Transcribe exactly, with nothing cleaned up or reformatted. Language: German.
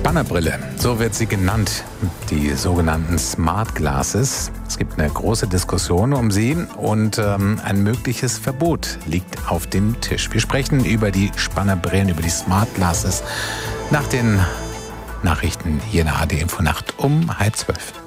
Spannerbrille, so wird sie genannt, die sogenannten Smart Glasses. Es gibt eine große Diskussion um sie und ähm, ein mögliches Verbot liegt auf dem Tisch. Wir sprechen über die Spannerbrillen, über die Smart Glasses nach den Nachrichten hier in der A R D Infonacht um halb zwölf.